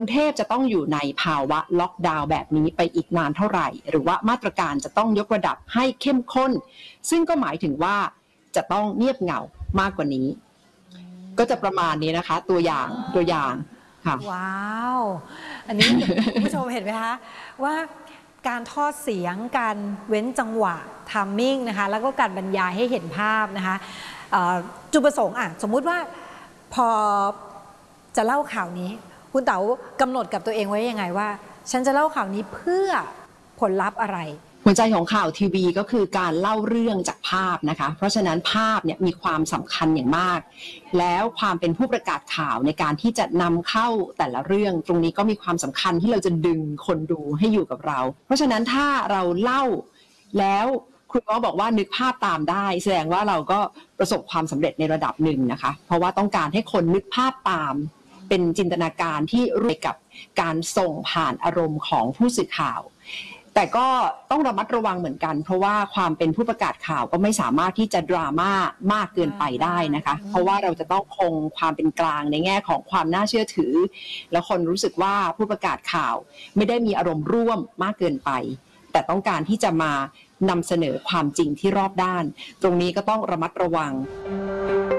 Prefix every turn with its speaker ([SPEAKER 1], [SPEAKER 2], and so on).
[SPEAKER 1] กรุงเทพจะต้องอยู่ในภาวะล็อกดาวน์แบบนี้ไปอีกนานเท่าไหร่หรือว่ามาตรการจะต้องยกระดับให้เข้มข้นซึ่งก็หมายถึงว่าจะต้องเงียบเหงามากกว่านี้ก็จะประมาณนี้นะคะตัวอย่างค่ะ
[SPEAKER 2] ว้าวอันนี้คุณผู้ชมเห็นไหมคะว่าการทอดเสียงการเว้นจังหวะทัมมิ่งนะคะแล้วก็การบรรยายให้เห็นภาพนะคะจุดประสงค์สมมุติว่าพอจะเล่าข่าวนี้คุณเต๋ากำหนดกับตัวเองไว้ยังไงว่าฉันจะเล่าข่าวนี้เพื่อผลลัพธ์อะไร
[SPEAKER 1] หัวใจของข่าวทีวีก็คือการเล่าเรื่องจากภาพนะคะเพราะฉะนั้นภาพเนี่ยมีความสำคัญอย่างมากแล้วความเป็นผู้ประกาศข่าวในการที่จะนำเข้าแต่ละเรื่องตรงนี้ก็มีความสำคัญที่เราจะดึงคนดูให้อยู่กับเราเพราะฉะนั้นถ้าเราเล่าแล้วคุณก็บอกว่านึกภาพตามได้แสดงว่าเราก็ประสบความสำเร็จในระดับหนึ่งนะคะเพราะว่าต้องการให้คนนึกภาพตามเป็นจินตนาการที่ร่วมกับการส่งผ่านอารมณ์ของผู้สื่อข่าวแต่ก็ต้องระมัดระวังเหมือนกันเพราะว่าความเป็นผู้ประกาศข่าวก็ไม่สามารถที่จะดราม่ามากเกินไปได้นะคะเพราะว่าเราจะต้องคงความเป็นกลางในแง่ของความน่าเชื่อถือแล้วคนรู้สึกว่าผู้ประกาศข่าวไม่ได้มีอารมณ์ร่วมมากเกินไปแต่ต้องการที่จะมานำเสนอความจริงที่รอบด้านตรงนี้ก็ต้องระมัดระวัง